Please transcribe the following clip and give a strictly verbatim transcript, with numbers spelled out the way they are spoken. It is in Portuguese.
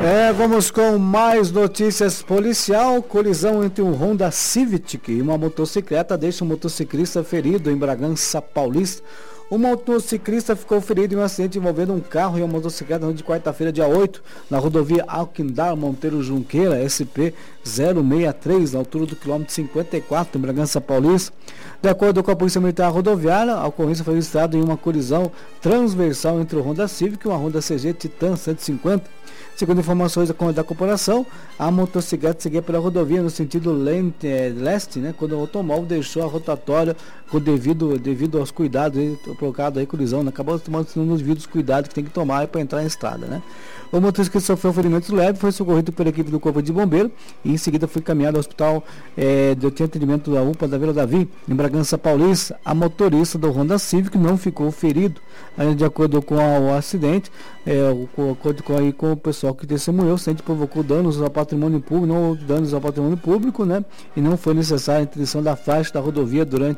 É, vamos com mais notícias policial. Colisão entre um Honda Civic e uma motocicleta deixa um motociclista ferido em Bragança Paulista. O motociclista ficou ferido em um acidente envolvendo um carro e uma motocicleta no dia de quarta-feira, dia oito, na rodovia Alquindar Monteiro Junqueira, S P zero seis três, na altura do quilômetro cinquenta e quatro, em Bragança Paulista. De acordo com a Polícia Militar Rodoviária, a ocorrência foi registrada em uma colisão transversal entre o Honda Civic e uma Honda C G Titan cento e cinquenta. Segundo informações da, da corporação, a motocicleta seguia pela rodovia no sentido lente, é, leste, né, quando o automóvel deixou a rotatória com devido, devido aos cuidados provocado aí colisão, né, acabou tomando os devidos cuidados que tem que tomar para entrar em estrada, né. O motorista que sofreu ferimentos leves foi socorrido pela equipe do Corpo de Bombeiro e em seguida foi encaminhado ao hospital é, de atendimento da U P A da Vila Davi, em Bragança Paulista. A motorista do Honda Civic não ficou ferido, de acordo com o acidente, é, o acordo com, aí, com o pessoal que testemunhou, o acidente provocou danos ao patrimônio público, não danos ao patrimônio público, né, e não foi necessária a interdição da faixa da rodovia durante